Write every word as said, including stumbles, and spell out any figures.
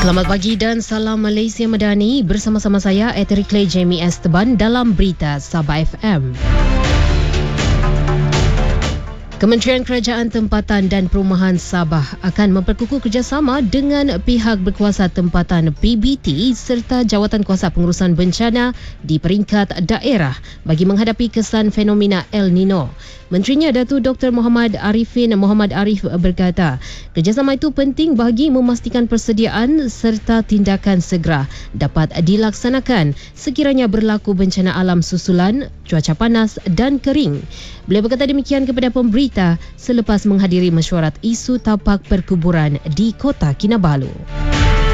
Selamat pagi dan salam Malaysia Madani. Bersama-sama saya Eteri Clay Jamie Esteban dalam Berita Sabah F M. Kementerian Kerajaan Tempatan dan Perumahan Sabah akan memperkukuh kerjasama dengan pihak berkuasa tempatan P B T serta Jawatan Kuasa Pengurusan Bencana di peringkat daerah bagi menghadapi kesan fenomena El Nino. Menterinya Datuk Doktor Muhammad Arifin Muhammad Arif berkata, kerjasama itu penting bagi memastikan persediaan serta tindakan segera dapat dilaksanakan sekiranya berlaku bencana alam susulan, cuaca panas dan kering. Beliau berkata demikian kepada pemberita selepas menghadiri mesyuarat isu tapak perkuburan di Kota Kinabalu.